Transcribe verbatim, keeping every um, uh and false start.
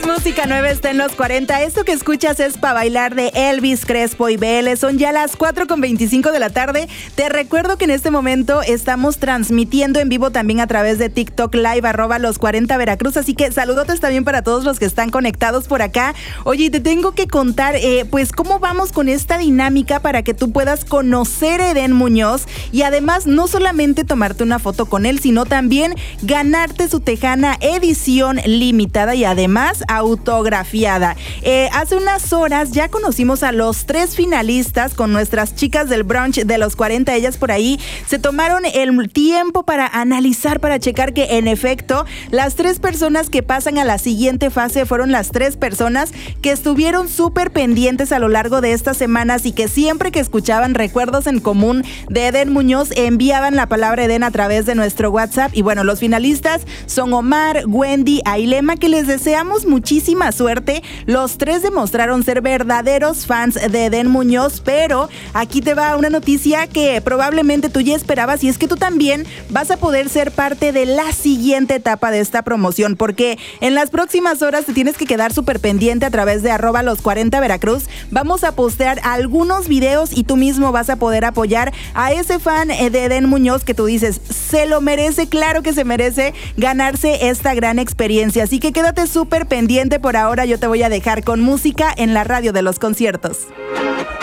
Música nueva está en los cuarenta. Esto que escuchas es Pa' Bailar de Elvis Crespo y B L. Son ya las cuatro con veinticinco de la tarde. Te recuerdo que en este momento estamos transmitiendo en vivo también a través de TikTok Live, arroba los cuarenta Veracruz. Así que saludotes también para todos los que están conectados por acá. Oye, te tengo que contar, eh, pues, cómo vamos con esta dinámica para que tú puedas conocer a Edén Muñoz y además no solamente tomarte una foto con él, sino también ganarte su tejana edición limitada y además autografiada. Eh, hace unas horas ya conocimos a los tres finalistas con nuestras chicas del brunch de los cuarenta. Ellas por ahí se tomaron el tiempo para analizar, para checar que en efecto las tres personas que pasan a la siguiente fase fueron las tres personas que estuvieron súper pendientes a lo largo de estas semanas y que siempre que escuchaban recuerdos en común de Edén Muñoz enviaban la palabra Edén a través de nuestro WhatsApp. Y bueno, los finalistas son Omar, Wendy, Ailema, que les deseamos muchísima suerte. Los tres demostraron ser verdaderos fans de Edén Muñoz, pero aquí te va una noticia que probablemente tú ya esperabas, y es que tú también vas a poder ser parte de la siguiente etapa de esta promoción, porque en las próximas horas te tienes que quedar súper pendiente a través de arroba los cuarenta Veracruz. Vamos a postear algunos videos y tú mismo vas a poder apoyar a ese fan de Edén Muñoz que tú dices, se lo merece, claro que se merece ganarse esta gran experiencia. Así que quédate súper pendiente. Por ahora yo te voy a dejar con música en la radio de los conciertos.